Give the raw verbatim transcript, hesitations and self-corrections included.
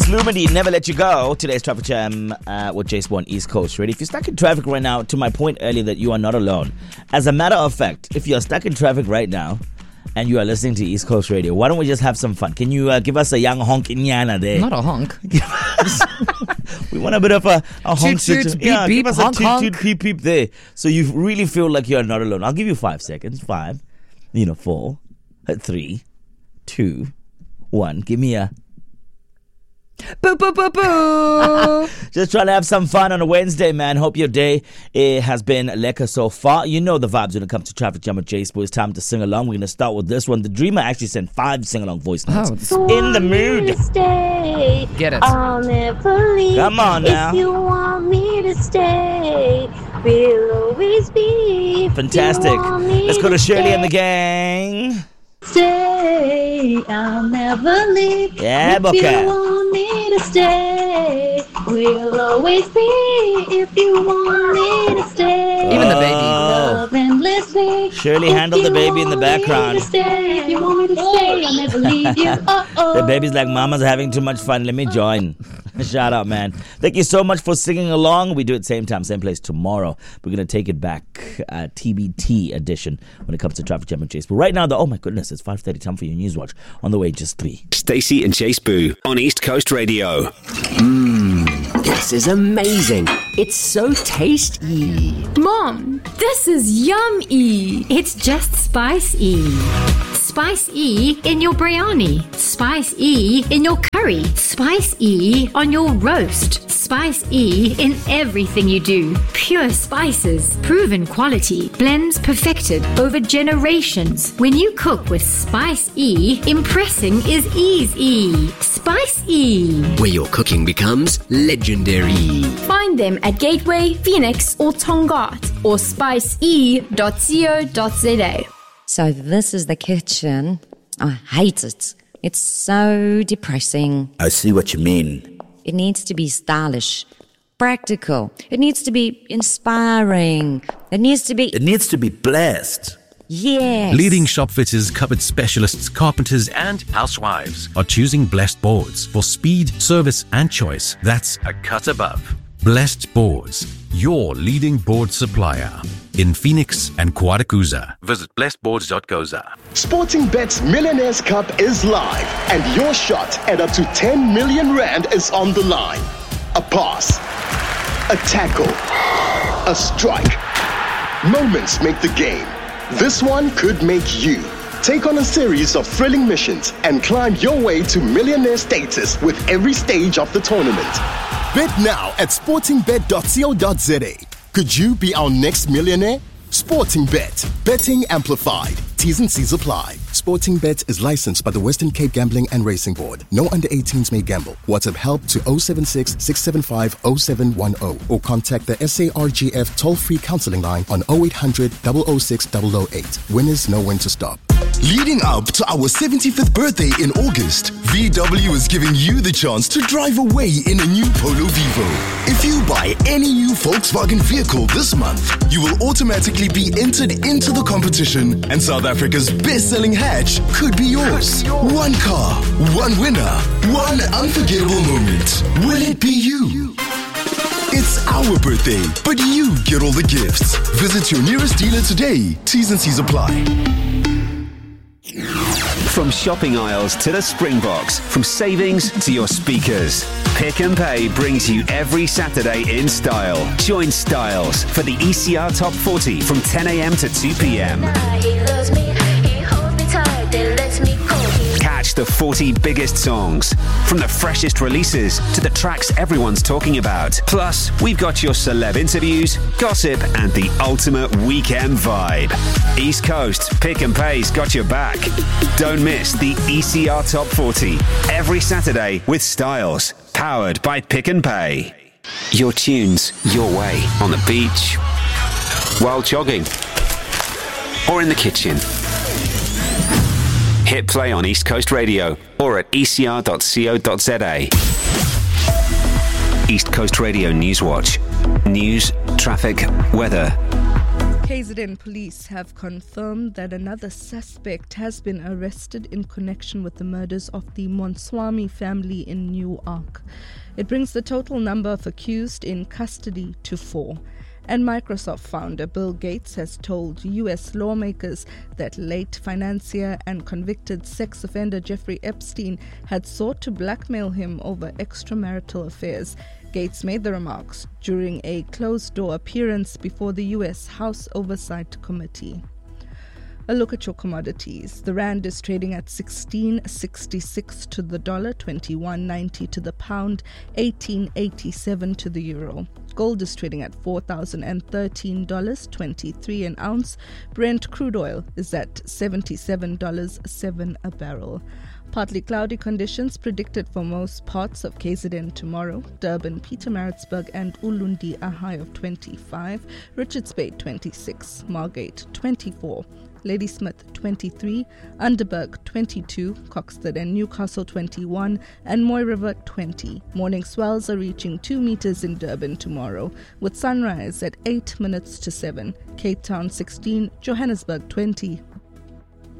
Lumity, Never Let You Go. Today's Traffic Jam uh, with Jace Bourne, East Coast. Ready? If you're stuck in traffic right now, to my point earlier that you are not alone. As a matter of fact, if you're stuck in traffic right now and you are listening to East Coast Radio, why don't we just have some fun? Can you uh, give us a young honk inyana there? Not a honk. We want a bit of a, a honk. Toot, toot, situ- beep, yeah, beep, give us honk, a toot, honk. toot, beep, beep there. So you really feel like you're not alone. I'll give you five seconds. Five, you know, four, three, two, one. Give me a... Boo, boo, boo, boo. Just trying to have some fun on a Wednesday, man. Hope your day eh, has been lekker so far. You know the vibes when it comes to Traffic Jam with Jace Boy. It's time to sing along. We're going to start with this one. The Dreamer actually sent five sing-along voice notes. Oh, in the mood. Stay, Get it. I'll never leave. Come on now. If you want me to stay, we'll always be. If Fantastic. you want me Let's go to Shirley stay, and the gang. Stay, I'll never leave. Yeah, if Boca. you want me to stay, we'll always be. If you want me to stay, Even the baby. love endlessly. Shirley If handled the you baby in the want me background. to stay, if you want me to stay, I'll never leave you. Uh-oh. The baby's like, Mama's having too much fun. Let me join. Shout out, man. Thank you so much for singing along. We do it same time, same place tomorrow. We're going to take it back, uh, T B T edition when it comes to Traffic Jam and Chase. But right now, though, oh my goodness, it's five thirty, time for your News Watch. On the way, just three. Stacey and Chase Boo on East Coast Radio. Mmm, this is amazing. It's so tasty. Mom, this is yummy. It's just Spice-E. Spice-E in your biryani. Spice-E in your curry. Spice-E on your roast. Spice-E in everything you do. Pure spices, proven quality, blends perfected over generations. When you cook with Spice-E, impressing is easy. Spice-E. Where your cooking becomes legendary. Find them at Gateway, Phoenix, or Tongaat, or spice e dot co dot za. So this is the kitchen. I hate it. It's so depressing. I see what you mean. It needs to be stylish, practical. It needs to be inspiring. It needs to be... It needs to be blessed. Yes. Leading shop fitters, cupboard specialists, carpenters, and housewives are choosing Blessed Boards for speed, service, and choice. That's a cut above. Blessed Boards, your leading board supplier in Phoenix and Quadacooza. Visit blessed boards dot co dot za. Sporting Bet's Millionaires Cup is live, and your shot at up to ten million rand is on the line. A pass, a tackle, a strike. Moments make the game. This one could make you. Take on a series of thrilling missions and climb your way to millionaire status with every stage of the tournament. Bet now at sporting bet dot co dot za. Could you be our next millionaire? Sporting Bet. Betting amplified. T's and C's apply. Sporting Bet is licensed by the Western Cape Gambling and Racing Board. No under eighteens may gamble. WhatsApp help to oh seven six, six seven five, oh seven one oh or contact the S A R G F toll-free counseling line on oh eight hundred, oh oh six, oh oh eight. Winners know when to stop. Leading up to our seventy-fifth birthday in August, V W is giving you the chance to drive away in a new Polo Vivo. If you buy any new Volkswagen vehicle this month, you will automatically be entered into the competition, and South Africa's best-selling hatch could be yours. One car, one winner, one unforgettable moment. Will it be you? It's our birthday, but you get all the gifts. Visit your nearest dealer today. T's and C's apply. From shopping aisles to the Springboks, from savings to your speakers, Pick and Pay brings you every Saturday in style. Join Styles for the E C R Top forty from ten a.m. to two p.m. Catch the forty biggest songs, from the freshest releases to the tracks everyone's talking about. Plus, we've got your celeb interviews, gossip, and the ultimate weekend vibe. East Coast, Pick and Pay's got your back. Don't miss the E C R Top forty every Saturday with Styles, powered by Pick and Pay. Your tunes, your way, on the beach, while jogging, or in the kitchen. Hit play on East Coast Radio or at e c r dot co dot za. East Coast Radio News Watch. News, traffic, weather. K Z KZN police have confirmed that another suspect has been arrested in connection with the murders of the Monswami family in Newark. It brings the total number of accused in custody to four. And Microsoft founder Bill Gates has told U S lawmakers that late financier and convicted sex offender Jeffrey Epstein had sought to blackmail him over extramarital affairs. Gates made the remarks during a closed-door appearance before the U S House Oversight Committee. A look at your commodities. The rand is trading at sixteen sixty-six to the dollar, twenty-one ninety to the pound, eighteen eighty-seven to the euro. Gold is trading at four thousand thirteen dollars and twenty-three cents an ounce. Brent crude oil is at seventy-seven dollars and seven cents a barrel. Partly cloudy conditions predicted for most parts of K Z N tomorrow. Durban, Pietermaritzburg and Ulundi a high of twenty-five. Richards Bay twenty-six. Margate twenty-four. Ladysmith twenty-three, Underberg twenty-two, Coxted and Newcastle twenty-one, and Moy River twenty. Morning swells are reaching two meters in Durban tomorrow, with sunrise at eight minutes to seven. Cape Town sixteen, Johannesburg twenty.